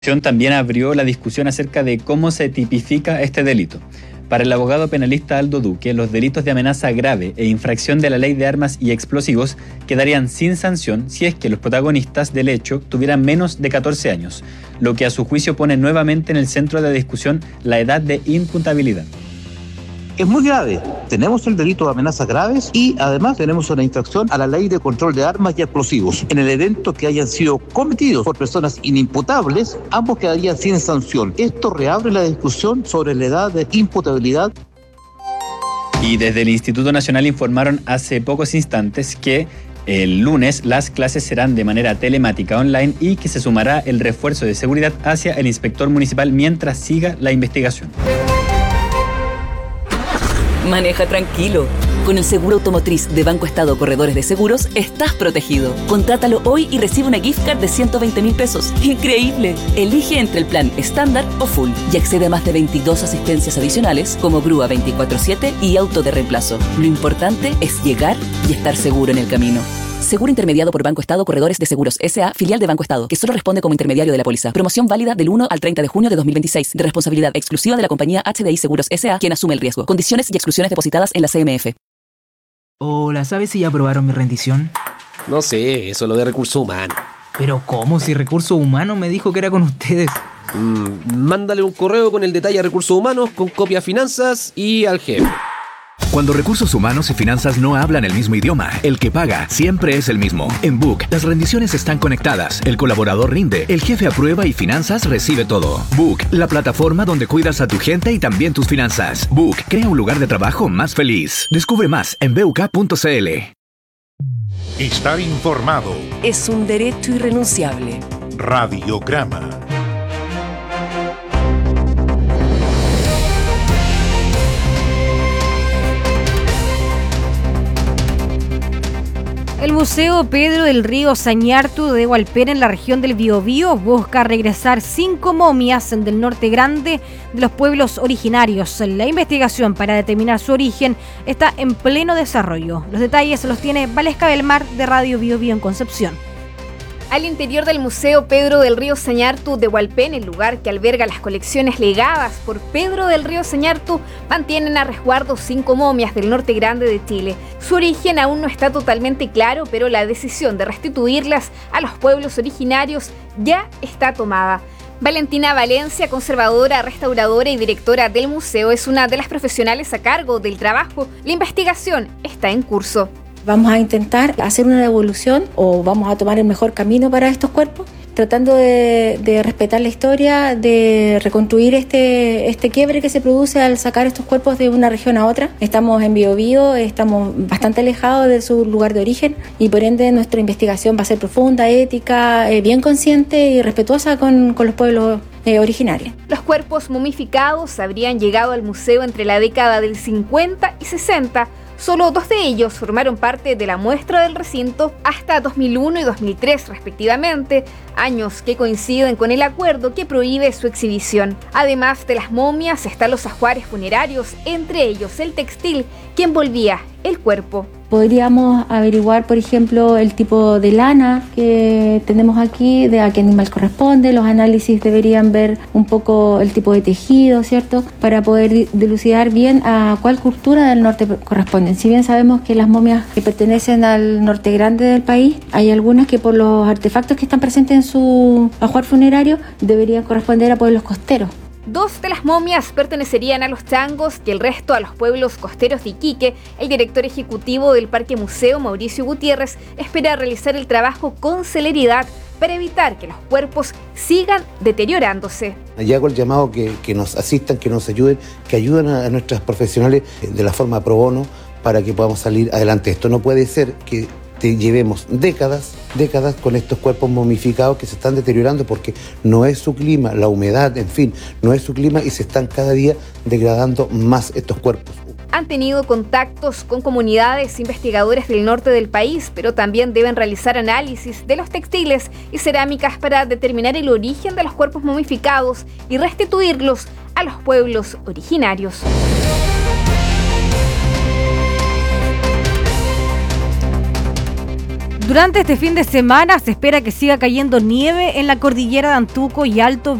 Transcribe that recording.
También abrió la discusión acerca de cómo se tipifica este delito. Para el abogado penalista Aldo Duque, los delitos de amenaza grave e infracción de la ley de armas y explosivos quedarían sin sanción si es que los protagonistas del hecho tuvieran menos de 14 años, lo que a su juicio pone nuevamente en el centro de la discusión la edad de imputabilidad. Es muy grave. Tenemos el delito de amenazas graves y además tenemos una infracción a la ley de control de armas y explosivos. En el evento que hayan sido cometidos por personas inimputables, ambos quedarían sin sanción. Esto reabre la discusión sobre la edad de imputabilidad. Y desde el Instituto Nacional informaron hace pocos instantes que el lunes las clases serán de manera telemática online y que se sumará el refuerzo de seguridad hacia el inspector municipal mientras siga la investigación. Maneja tranquilo. Con el seguro automotriz de Banco Estado Corredores de Seguros estás protegido. Contrátalo hoy y recibe una gift card de 120.000 pesos. ¡Increíble! Elige entre el plan estándar o full y accede a más de 22 asistencias adicionales como grúa 24/7 y auto de reemplazo. Lo importante es llegar y estar seguro en el camino. Seguro intermediado por Banco Estado Corredores de Seguros S.A., filial de Banco Estado, que solo responde como intermediario de la póliza. Promoción válida del 1 al 30 de junio de 2026, de responsabilidad exclusiva de la compañía HDI Seguros S.A., quien asume el riesgo. Condiciones y exclusiones depositadas en la CMF. Hola, ¿sabes si ya aprobaron mi rendición? No sé, eso lo de recursos humanos. ¿Pero cómo? Si Recursos Humanos me dijo que era con ustedes. Mándale un correo con el detalle a Recursos Humanos, con copia a Finanzas y al jefe. Cuando Recursos Humanos y Finanzas no hablan el mismo idioma, el que paga siempre es el mismo. En Book, las rendiciones están conectadas, el colaborador rinde, el jefe aprueba y Finanzas recibe todo. Book, la plataforma donde cuidas a tu gente y también tus finanzas. Book, crea un lugar de trabajo más feliz. Descubre más en buk.cl. Estar informado Es un derecho irrenunciable. Radiograma. El Museo Pedro del Río Sañartu de Hualpén, en la región del Biobío, busca regresar 5 momias del norte grande de los pueblos originarios. La investigación para determinar su origen está en pleno desarrollo. Los detalles los tiene Valesca Belmar de Radio Biobío en Concepción. Al interior del Museo Pedro del Río Sañartu de Hualpén, el lugar que alberga las colecciones legadas por Pedro del Río Sañartu, mantienen a resguardo 5 momias del norte grande de Chile. Su origen aún no está totalmente claro, pero la decisión de restituirlas a los pueblos originarios ya está tomada. Valentina Valencia, conservadora, restauradora y directora del museo, es una de las profesionales a cargo del trabajo. La investigación está en curso. Vamos a intentar hacer una devolución o vamos a tomar el mejor camino para estos cuerpos, tratando de respetar la historia, de reconstruir este quiebre que se produce al sacar estos cuerpos de una región a otra. Estamos en Biobío, estamos bastante alejados de su lugar de origen y por ende nuestra investigación va a ser profunda, ética, bien consciente y respetuosa con los pueblos originarios. Los cuerpos momificados habrían llegado al museo entre la década del 50 y 60. Solo 2 de ellos formaron parte de la muestra del recinto hasta 2001 y 2003 respectivamente, años que coinciden con el acuerdo que prohíbe su exhibición. Además de las momias están los ajuares funerarios, entre ellos el textil que envolvía el cuerpo. Podríamos averiguar, por ejemplo, el tipo de lana que tenemos aquí, de a qué animal corresponde. Los análisis deberían ver un poco el tipo de tejido, ¿cierto? Para poder dilucidar bien a cuál cultura del norte corresponden. Si bien sabemos que las momias que pertenecen al norte grande del país, hay algunas que por los artefactos que están presentes en su ajuar funerario deberían corresponder a pueblos costeros. 2 de las momias pertenecerían a los changos y el resto a los pueblos costeros de Iquique. El director ejecutivo del Parque Museo, Mauricio Gutiérrez, espera realizar el trabajo con celeridad para evitar que los cuerpos sigan deteriorándose. Allá hago el llamado que nos asistan, que nos ayuden, que ayuden a nuestras profesionales de la forma pro bono para que podamos salir adelante. Esto no puede ser que llevemos décadas con estos cuerpos momificados que se están deteriorando porque no es su clima, la humedad, en fin, no es su clima y se están cada día degradando más estos cuerpos. Han tenido contactos con comunidades investigadores del norte del país, pero también deben realizar análisis de los textiles y cerámicas para determinar el origen de los cuerpos momificados y restituirlos a los pueblos originarios. Durante este fin de semana se espera que siga cayendo nieve en la cordillera de Antuco y Alto